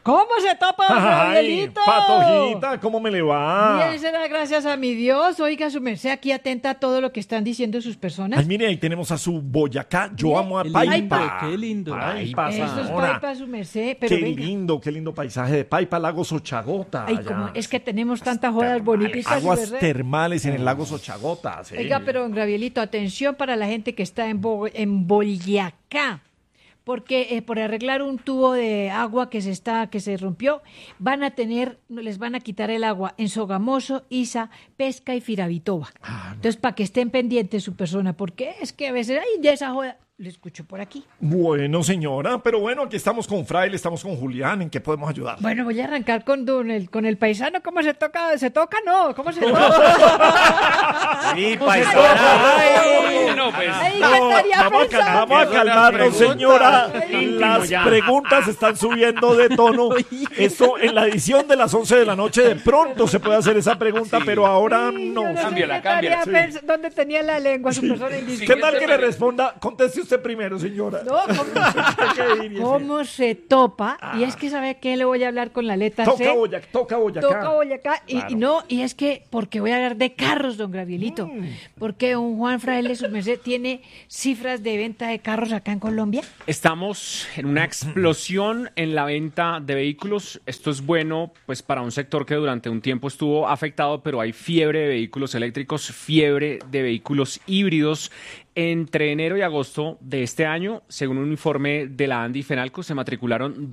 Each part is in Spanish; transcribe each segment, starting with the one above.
¿Cómo se topa, don Gabrielito? Patojita, ¿cómo me le va? Bien, será gracias a mi Dios. Oiga, su merced, aquí atenta a todo lo que están diciendo sus personas. Ay, mire, ahí tenemos a su Boyacá. Yo Mire, amo a qué Paipa. lindo, qué lindo. Paipa, Eso es Zamora. Paipa, su merced. Pero Qué venga. qué lindo paisaje de Paipa, lago Sochagota. Ay, allá. como es que tenemos tantas jodas bonitas. su Aguas merced. termales en el lago Sochagota. Sí. Oiga, pero don Gabrielito, atención para la gente que está en Boyacá. Porque por arreglar un tubo de agua que se rompió, les van a quitar el agua en Sogamoso, Isa, Pesca y Firavitoba. Entonces, para que estén pendientes su persona, porque es que a veces, ay, de esa joda, lo escucho por aquí. Bueno, señora, pero bueno, aquí estamos con Fraile, estamos con Julián, ¿en qué podemos ayudar? Bueno, voy a arrancar con el paisano, ¿cómo se toca? ¿Se toca? No, ¿cómo se toca? Sí, paisana. Ay, no, pues. Ay, me estaría pensando. Vamos a calmarnos, señora. Íntimo Las ya. preguntas están subiendo de tono. Esto en la edición de las 11 de la noche de pronto se puede hacer esa pregunta, Sí. pero ahora Sí, no. yo no sé, Cámbiala, me estaría cámbiala, pensando ¿dónde tenía la lengua su persona indiscreta? ¿Qué tal que le responda? Conteste usted primero, señora. No, ¿Qué diría? ¿cómo se topa? Y es que, ¿sabe qué? Le voy a hablar con la letra C. Toca Boyacá. Toca Boyacá. Claro. Y es que, porque voy a hablar de carros, don Gabrielito. Porque un Juan Fraile, su merced, tiene cifras de venta de carros acá en Colombia. Estamos en una explosión en la venta de vehículos. Esto es bueno, pues, para un sector que durante un tiempo estuvo afectado, pero hay fiebre de vehículos eléctricos, fiebre de vehículos híbridos. Entre enero y agosto de este año, según un informe de la ANDI y Fenalco, se matricularon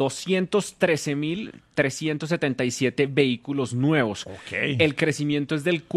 213.377 vehículos nuevos. Ok. El crecimiento es del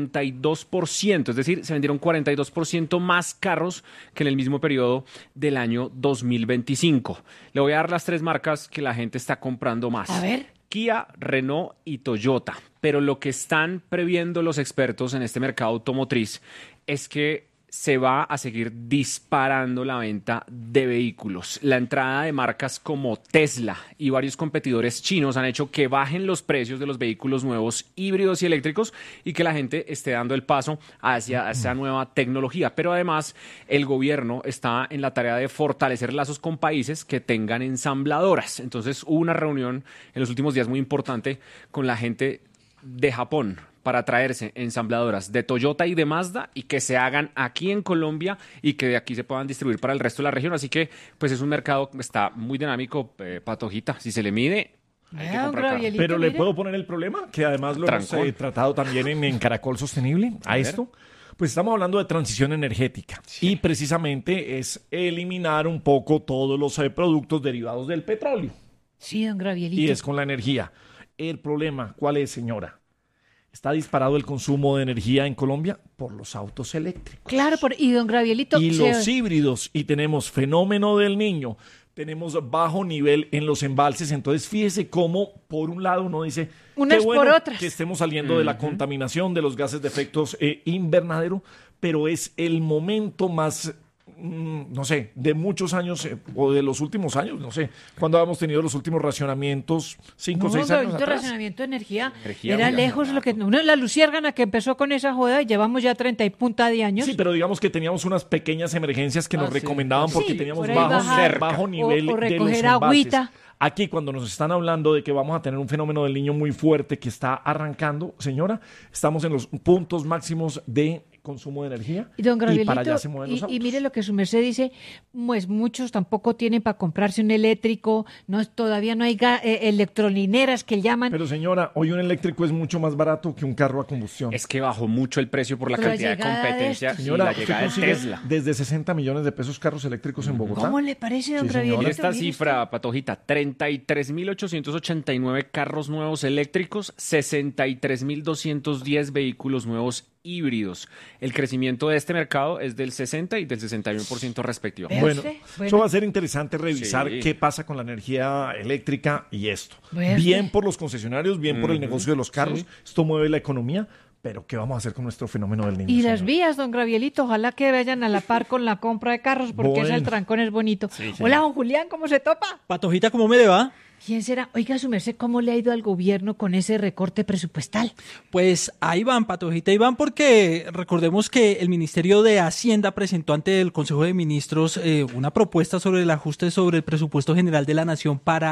42%, es decir, se vendieron 42% más carros que en el mismo periodo del año 2025. Le voy a dar las tres marcas que la gente está comprando más. A ver. Kia, Renault y Toyota. Pero lo que están previendo los expertos en este mercado automotriz es que se va a seguir disparando la venta de vehículos. La entrada de marcas como Tesla y varios competidores chinos han hecho que bajen los precios de los vehículos nuevos híbridos y eléctricos y que la gente esté dando el paso hacia esa nueva tecnología. Pero además, el gobierno está en la tarea de fortalecer lazos con países que tengan ensambladoras. Entonces, hubo una reunión en los últimos días muy importante con la gente de Japón para traerse ensambladoras de Toyota y de Mazda y que se hagan aquí en Colombia y que de aquí se puedan distribuir para el resto de la región. Así que, pues es un mercado que está muy dinámico, Patojita. Si se le mide, hay que Vea, comprar carro. Gabrielito, Pero le mire. puedo poner el problema, que además lo hemos Trancón. tratado también en Caracol Sostenible, a esto. Pues estamos hablando de transición energética y precisamente es eliminar un poco todos los productos derivados del petróleo Sí, don Gabrielito. y es con la energía. El problema, ¿cuál es, señora? Está disparado el consumo de energía en Colombia por los autos eléctricos. Claro, y don Gabrielito. Y los híbridos, y tenemos fenómeno del niño, tenemos bajo nivel en los embalses, entonces fíjese cómo por un lado uno dice, Unas qué bueno por otras. que estemos saliendo de la contaminación de los gases de efectos invernadero, pero es el momento más, no sé, de muchos años o de los últimos años, no sé, cuando habíamos tenido los últimos racionamientos, 5 o 6 años Gabrielito, atrás. racionamiento de energía. Energía, Era oiga, lejos lo que... la luciérgana que empezó con esa joda y llevamos ya 30 y punta de años. Sí, pero digamos que teníamos unas pequeñas emergencias que nos sí. recomendaban porque Sí, teníamos por ahí bajo bajar. nivel O de los recoger embalses. agüita. Aquí cuando nos están hablando de que vamos a tener un fenómeno del niño muy fuerte que está arrancando, señora, estamos en los puntos máximos de consumo de energía Y don y Gabrielito, para allá se mueven los autos. y mire lo que su merced dice, pues muchos tampoco tienen para comprarse un eléctrico, todavía no hay electrolineras que llaman. Pero señora, hoy un eléctrico es mucho más barato que un carro a combustión. Es que bajó mucho el precio por la Pero la cantidad de llegada de competencia estos- y Señora, la usted llegada de consigue Tesla. desde 60 millones de pesos carros eléctricos en Bogotá. ¿Cómo le parece, don Sí, Gabrielito? señora. Esta Mire cifra, Patojita, 33.889 carros nuevos eléctricos, 63.210 vehículos nuevos híbridos. El crecimiento de este mercado es del 60 y del 61% respectivo. Vea Bueno, usted, eso va a ser interesante revisar Sí. qué pasa con la energía eléctrica y esto. Vea Bien usted. por los concesionarios, bien por el negocio de los carros. Esto mueve la economía, pero ¿qué vamos a hacer con nuestro fenómeno del niño? Y las señor? vías, don Gabrielito, ojalá que vayan a la par con la compra de carros, porque Bueno. ese el trancón es bonito. Sí, sí. Hola, don Julián, ¿cómo se topa? Patojita, ¿cómo me le va? ¿Quién será? Oiga, su merced, ¿cómo le ha ido al gobierno con ese recorte presupuestal? Pues ahí van, Patojita, ahí van porque recordemos que el Ministerio de Hacienda presentó ante el Consejo de Ministros una propuesta sobre el ajuste sobre el presupuesto general de la Nación para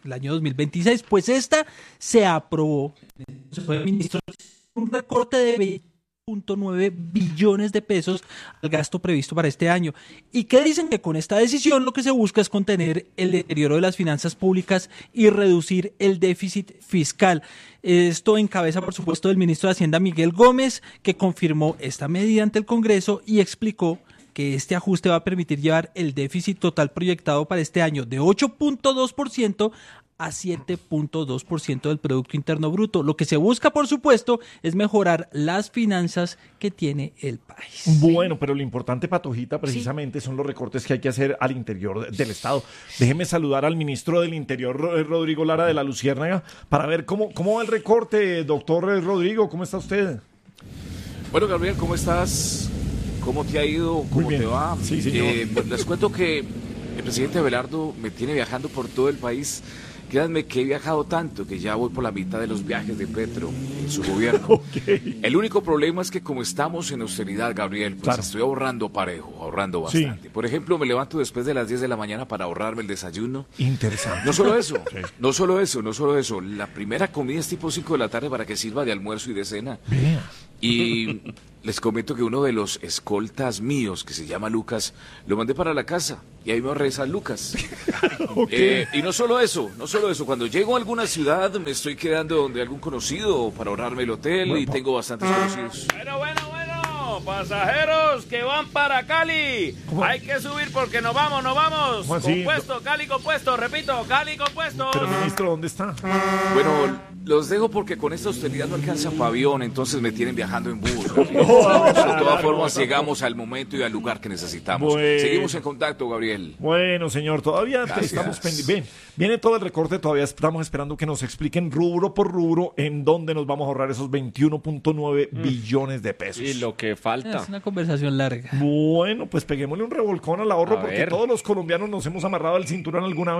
el año 2026, pues esta se aprobó. Se fue el ministro, un recorte de 20.9 billones de pesos al gasto previsto para este año. ¿Y qué dicen? Que con esta decisión lo que se busca es contener el deterioro de las finanzas públicas y reducir el déficit fiscal. Esto en cabeza, por supuesto, del ministro de Hacienda, Miguel Gómez, que confirmó esta medida ante el Congreso y explicó que este ajuste va a permitir llevar el déficit total proyectado para este año de 8.2% a 7.2% del Producto Interno Bruto. Lo que se busca, por supuesto, es mejorar las finanzas que tiene el país. Bueno, pero lo importante, Patojita, precisamente son los recortes que hay que hacer al interior del Estado. Déjeme saludar al ministro del Interior, Rodrigo Lara de la Luciérnaga, para ver cómo va el recorte. Doctor Rodrigo, ¿cómo está usted? Bueno, Gabriel, ¿cómo estás? ¿Cómo te ha ido? ¿Cómo te va? Sí, señor. Pues les cuento que el presidente Abelardo me tiene viajando por todo el país. Créanme que he viajado tanto que ya voy por la mitad de los viajes de Petro en su gobierno. Okay. El único problema es que como estamos en austeridad, Gabriel, pues Claro. estoy ahorrando parejo, ahorrando bastante. Sí. Por ejemplo, me levanto después de las 10 de la mañana para ahorrarme el desayuno. Interesante. No solo eso, Sí. no solo eso. La primera comida es tipo 5 de la tarde para que sirva de almuerzo y de cena. Vea. Y les comento que uno de los escoltas míos, que se llama Lucas, lo mandé para la casa y ahí me ahorré esas lucas. Y no solo eso, cuando llego a alguna ciudad me estoy quedando donde algún conocido para ahorrarme el hotel y tengo bastantes conocidos. Bueno, pasajeros que van para Cali. ¿Cómo? Hay que subir porque nos vamos. ¿Cómo así? Compuesto, Cali compuesto, repito, Cali compuesto. Pero, ministro, ¿dónde está? Bueno, los dejo porque con esta austeridad no alcanza para avión, entonces me tienen viajando en bus. De todas formas, llegamos al momento y al lugar que necesitamos. Bueno. Seguimos en contacto, Gabriel. Bueno, señor, todavía Gracias. estamos pendientes. Bien, viene todo el recorte, todavía estamos esperando que nos expliquen rubro por rubro en dónde nos vamos a ahorrar esos 21.9 billones de pesos. Y lo que falta. Es una conversación larga. Bueno, pues peguémosle un revolcón al ahorro A porque ver. todos los colombianos nos hemos amarrado al cinturón alguna vez.